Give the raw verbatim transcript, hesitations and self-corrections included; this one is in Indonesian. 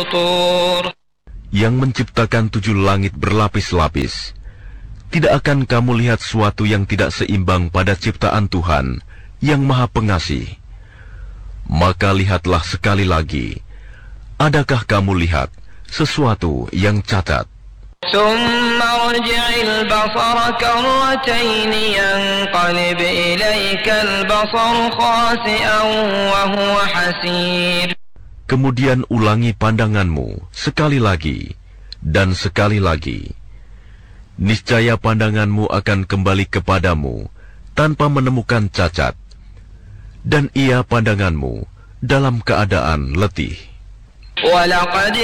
Yang menciptakan tujuh langit berlapis-lapis. Tidak akan kamu lihat suatu yang tidak seimbang pada ciptaan Tuhan yang Maha Pengasih. Maka lihatlah sekali lagi. Adakah kamu lihat sesuatu yang cacat? ثم ارجع البصر كرتين ينقلب إليك البصر خاسئا وهو حسير. Kemudian ulangi pandanganmu sekali lagi dan sekali lagi. Niscaya pandanganmu akan kembali kepadamu tanpa menemukan cacat, dan ia pandanganmu dalam keadaan letih. وَلَقَدْ